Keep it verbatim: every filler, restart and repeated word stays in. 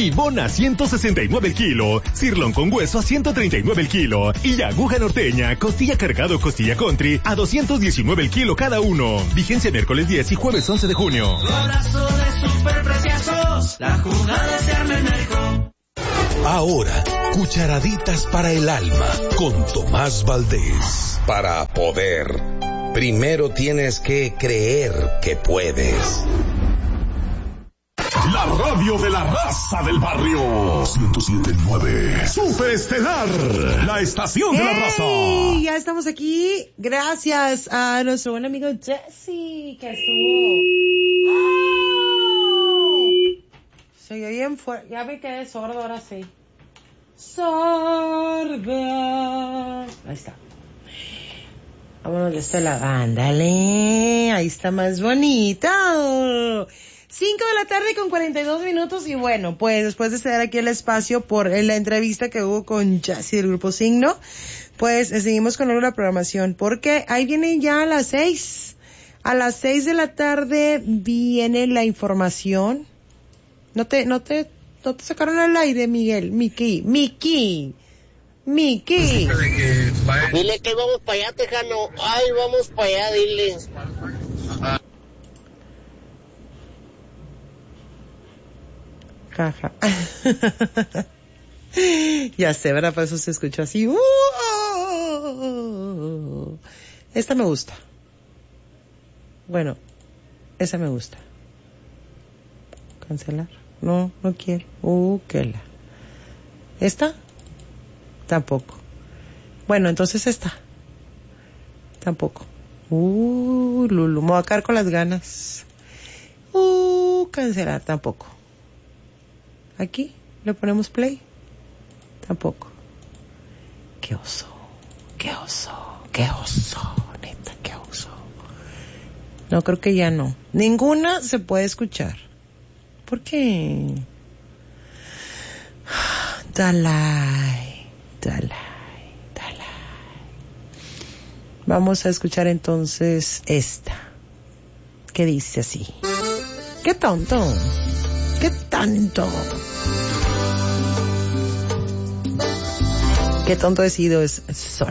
Tibón a ciento sesenta y nueve el kilo, cirlón con hueso a ciento treinta y nueve el kilo y aguja norteña, costilla cargado, costilla country a doscientos diecinueve el kilo cada uno. Vigencia miércoles diez y jueves once de junio. Abrazo de superpreciosos, la jugada se arma en México. Ahora, cucharaditas para el alma con Tomás Valdés. Para poder, primero tienes que creer que puedes. La radio de la raza del barrio. ciento siete punto nueve. Superestelar. La estación de la raza. Ya estamos aquí. Gracias a nuestro buen amigo Jesse, que estuvo... ¡Oh! Se oyó bien fuerte. Ya me quedé sordo, ahora sí. Sorda. Ahí está. Vámonos de este lado. Ándale. Ahí está más bonito. Cinco de la tarde con cuarenta y dos minutos y bueno, pues después de ceder aquí el espacio por la entrevista que hubo con Jesse del Grupo Signo, pues seguimos con la programación porque ahí viene ya a las seis. A las seis de la tarde viene la información. No te, no te, no te sacaron al aire, Miguel, Miki, Miki, Miki. Dile que vamos para allá, Tejano. Ay, vamos para allá, dile. Jaja. Ya sé, ¿verdad? Por eso se escuchó así. ¡Uh! Esta me gusta. Bueno, esa me gusta. Cancelar. No, no quiero. Uh, que la. ¿Esta? Tampoco. Bueno, entonces esta. Tampoco. Uh, Lulu. Me voy a quedar con las ganas. Uh, cancelar. Tampoco. Aquí le ponemos play. Tampoco. Qué oso. Qué oso. Qué oso. Neta, qué oso. No, creo que ya no. Ninguna se puede escuchar. ¿Por qué? Dalai. Dalai. Dalai. Vamos a escuchar entonces esta. Que dice así. ¡Qué tonto! ¡Qué tanto! ¡Qué tonto he sido! Es sol.